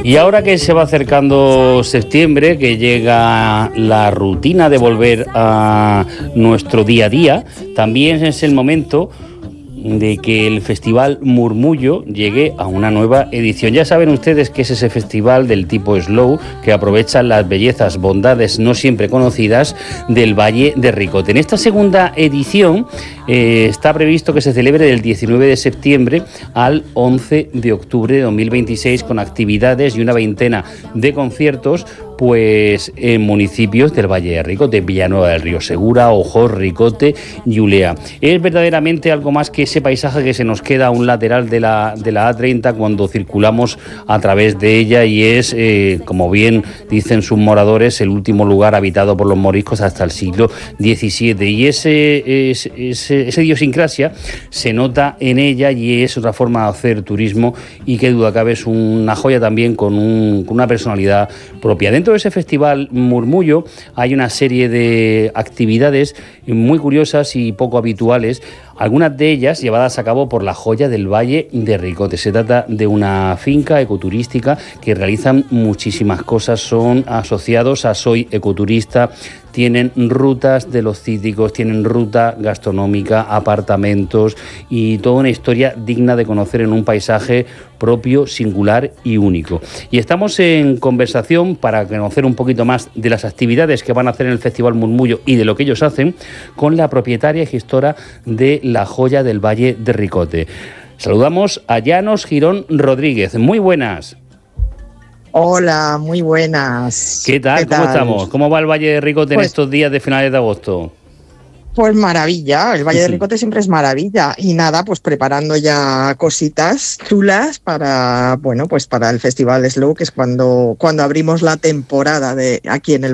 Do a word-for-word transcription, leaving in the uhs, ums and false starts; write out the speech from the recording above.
Y ahora que se va acercando septiembre, que llega la rutina de volver a nuestro día a día, también es el momento de que el Festival Murmullo llegue a una nueva edición. Ya saben ustedes que es ese festival del tipo slow que aprovecha las bellezas, bondades no siempre conocidas del Valle de Ricote. En esta segunda edición eh, está previsto que se celebre del diecinueve de septiembre al once de octubre de dos mil veintiséis, con actividades y una veintena de conciertos pues en municipios del Valle de Ricote, Villanueva del Río Segura, Ojor, Ricote y Ulea. Es verdaderamente algo más que ese paisaje que se nos queda a un lateral de la, de la A treinta cuando circulamos a través de ella, y es, eh, como bien dicen sus moradores, el último lugar habitado por los moriscos hasta el siglo diecisiete. Y ese, ese, ese, esa idiosincrasia se nota en ella, y es otra forma de hacer turismo, y qué duda cabe, es una joya también con, un, con una personalidad propia. Dentro de ese festival Murmullo hay una serie de actividades muy curiosas y poco habituales, algunas de ellas llevadas a cabo por la Joya del Valle de Ricote. Se trata de una finca ecoturística que realizan muchísimas cosas, son asociados a Soy Ecoturista, tienen rutas de los cítricos, tienen ruta gastronómica, apartamentos y toda una historia digna de conocer en un paisaje propio, singular y único. Y estamos en conversación para conocer un poquito más de las actividades que van a hacer en el Festival Murmullo y de lo que ellos hacen con la propietaria y gestora de la Joya del Valle de Ricote. Saludamos a Llanos Girón Rodríguez. Muy buenas. Hola, muy buenas. ¿Qué tal? ¿Qué ¿Cómo tal? estamos? ¿Cómo va el Valle de Ricote pues, en estos días de finales de agosto? Pues maravilla, el Valle de Ricote siempre es maravilla. Y nada, pues preparando ya cositas chulas para, bueno, pues para el Festival Slow, que es cuando, cuando abrimos la temporada de aquí en el